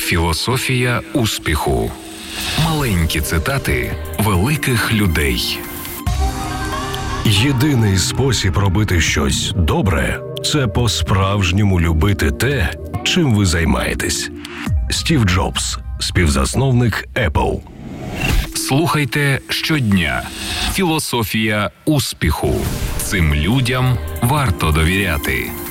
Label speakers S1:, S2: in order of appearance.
S1: Філософія успіху. Маленькі цитати великих людей.
S2: Єдиний спосіб робити щось добре – це по-справжньому любити те, чим ви займаєтесь. Стів Джобс, співзасновник Apple.
S1: Слухайте щодня. Філософія успіху. Цим людям варто довіряти.